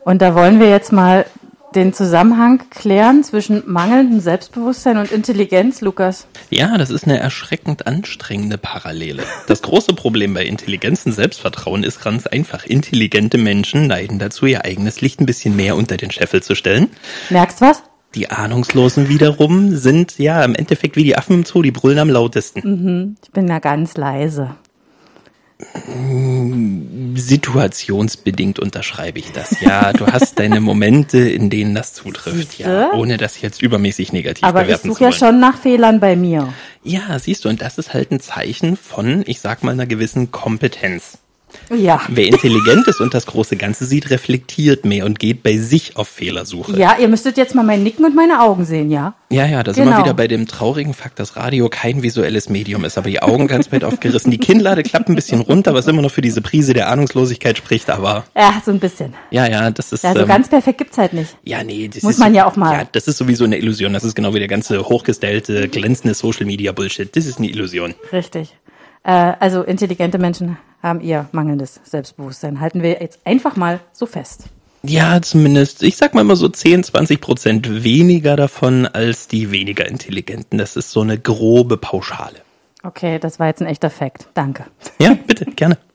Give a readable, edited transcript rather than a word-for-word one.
Und da wollen wir jetzt mal den Zusammenhang klären zwischen mangelndem Selbstbewusstsein und Intelligenz, Lukas. Ja, das ist eine erschreckend anstrengende Parallele. Das große Problem bei Intelligenz und Selbstvertrauen ist ganz einfach. Intelligente Menschen neigen dazu, ihr eigenes Licht ein bisschen mehr unter den Scheffel zu stellen. Merkst was? Die Ahnungslosen wiederum sind ja im Endeffekt wie die Affen im Zoo, die brüllen am lautesten. Ich bin ja ganz leise. Situationsbedingt unterschreibe ich das. Ja, du hast deine Momente, in denen das zutrifft. Siehste? Ja, ohne das jetzt übermäßig negativ Aber ich bewerten zu suche ja wollen. schon nach Fehlern bei mir. Ja, siehst du, und das ist halt ein Zeichen von, ich sag mal, einer gewissen Kompetenz. Ja. Wer intelligent ist und das große Ganze sieht, reflektiert mehr und geht bei sich auf Fehlersuche. Ja, ihr müsstet jetzt mal mein Nicken und meine Augen sehen, ja? Ja, da sind Genau. wir wieder bei dem traurigen Fakt, dass Radio kein visuelles Medium ist, aber die Augen ganz weit aufgerissen. Die Kinnlade klappt ein bisschen runter, was immer noch für diese Prise der Ahnungslosigkeit spricht, aber Ja, so ein bisschen. ja, das ist... Ja, so ganz perfekt gibt's halt nicht. ja, nee, das Muss ist man ja auch mal. Ja, das ist sowieso eine Illusion. Das ist genau wie der ganze hochgestellte, glänzende Social-Media-Bullshit. Das ist eine Illusion. Richtig. Also intelligente Menschen haben ihr mangelndes Selbstbewusstsein. Halten wir jetzt einfach mal so fest. Ja, zumindest, ich sag mal immer so 10-20% weniger davon als die weniger Intelligenten. Das ist so eine grobe Pauschale. Okay, das war jetzt ein echter Fakt. Danke. Ja, bitte, gerne.